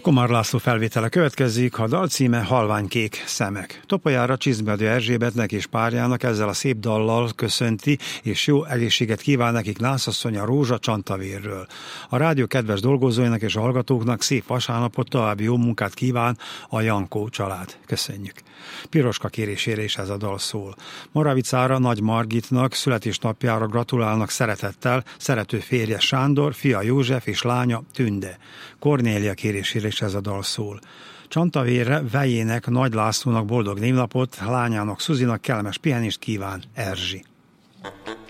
Komár László felvétele következik, a dal címe Halványkék szemek. Topolyára Csizmadő Erzsébetnek és párjának ezzel a szép dallal köszönti, és jó egészséget kíván nekik Nászasszony a Rózsa Csantavérről. A rádió kedves dolgozóinak és a hallgatóknak szép vasárnapot, további jó munkát kíván a Jankó család. Köszönjük. Piroska kérésére is ez a dal szól. Moravicára Nagy Margitnak születésnapjára gratulálnak szeretettel szerető férje Sándor, fia József és lánya Tünde. Kornélia kérésére is ez a dal szól. Csantavérre vejének Nagy Lászlónak boldog névnapot, lányának Szuzinak kellemes pihenést kíván Erzsi.